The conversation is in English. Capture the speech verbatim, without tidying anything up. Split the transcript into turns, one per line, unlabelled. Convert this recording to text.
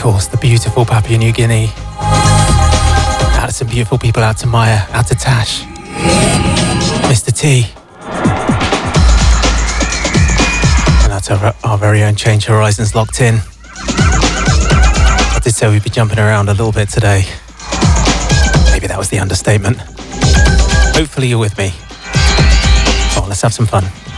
course, the beautiful Papua New Guinea. Out to some beautiful people, out to Maya, out to Tash, Mister T. And out to our, our very own Change Horizons locked in. I did say we'd be jumping around a little bit today. Maybe that was the understatement. Hopefully you're with me. Come on, let's have some fun.